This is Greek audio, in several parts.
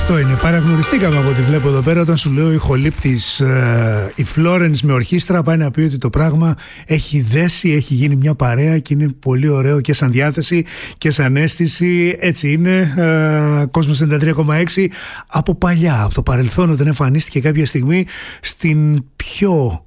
Αυτό είναι. Παραγνωριστήκαμε από ό,τι βλέπω εδώ πέρα όταν σου λέω η χολύπτης η Florence με ορχήστρα πάει να πει ότι το πράγμα έχει δέσει, έχει γίνει μια παρέα και είναι πολύ ωραίο και σαν διάθεση και σαν αίσθηση. Έτσι είναι. Κόσμος 93,6 από παλιά, από το παρελθόν, όταν εμφανίστηκε κάποια στιγμή στην πιο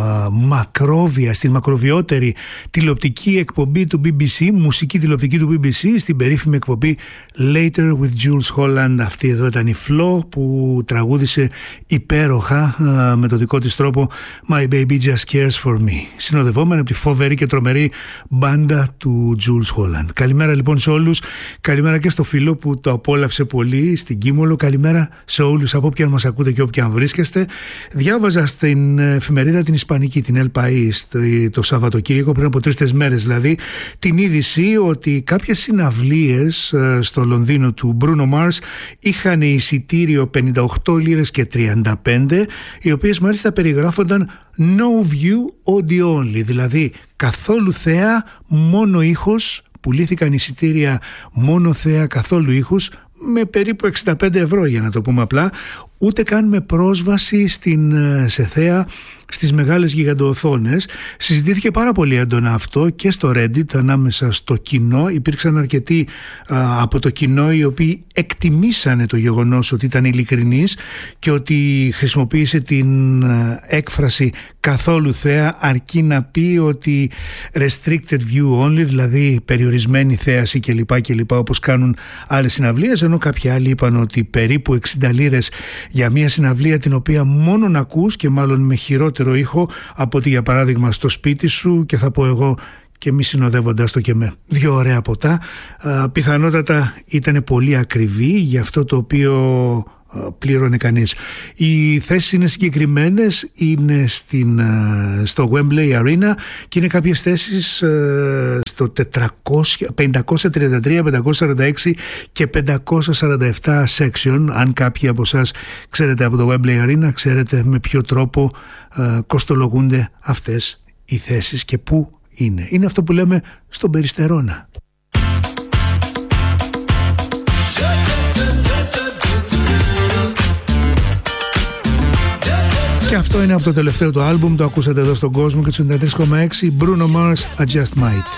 μακρόβια, στην μακροβιότερη τηλεοπτική εκπομπή του BBC, μουσική τηλεοπτική του BBC, στην περίφημη εκπομπή Later with Jules Holland. Αυτή εδώ ήταν η Flo που τραγούδισε υπέροχα με το δικό της τρόπο My Baby Just Cares For Me, συνοδευόμενη από τη φοβερή και τρομερή μπάντα του Jules Holland. Καλημέρα λοιπόν σε όλους, καλημέρα και στο φίλο που το απόλαυσε πολύ στην Κίμολο, καλημέρα σε όλους από όποιαν μας ακούτε και όποιαν βρίσκεστε. Διάβαζα στην εφημερίδα την Ισπανική, την El País, το Σαββατοκύριακο, πριν από 3 μέρες δηλαδή, την είδηση ότι κάποιες συναυλίες στο Λονδίνο του Bruno Mars είχαν εισιτήριο 58 λίρες και 35, οι οποίες μάλιστα περιγράφονταν no view audio only, δηλαδή καθόλου θέα, μόνο ήχος. Πουλήθηκαν εισιτήρια μόνο θέα, καθόλου ήχους, με περίπου 65 ευρώ, για να το πούμε απλά, ούτε καν με πρόσβαση σε θέα στις μεγάλες γιγαντοοθόνες. Συζητήθηκε πάρα πολύ έντονα αυτό και στο Reddit ανάμεσα στο κοινό. Υπήρξαν αρκετοί από το κοινό οι οποίοι εκτιμήσανε το γεγονός ότι ήταν ειλικρινής και ότι χρησιμοποίησε την έκφραση καθόλου θέα, αρκεί να πει ότι restricted view only, δηλαδή περιορισμένη θέαση κλπ, όπως κάνουν άλλες συναυλίες, ενώ κάποιοι άλλοι είπαν ότι περίπου 60 λίρες για μια συναυλία την οποία μόνο να ακούς και μάλλον με χειρότερο ήχο από ότι για παράδειγμα στο σπίτι σου, και θα πω εγώ και μη συνοδεύοντας το και με 2 ωραία ποτά, πιθανότατα ήταν πολύ ακριβή για αυτό το οποίο πλήρωνε κανείς. Οι θέσεις είναι συγκεκριμένες, είναι στο Wembley Arena και είναι κάποιες θέσεις στο 533, 546 και 547 section. Αν κάποιοι από εσάς ξέρετε από το Wembley Arena, ξέρετε με ποιο τρόπο κοστολογούνται αυτές οι θέσεις και πού είναι. Είναι αυτό που λέμε στον Περιστερώνα. Και αυτό είναι από το τελευταίο του άλμπουμ, το ακούσατε εδώ στον κόσμο και του 93,6, Bruno Mars, I Just Might.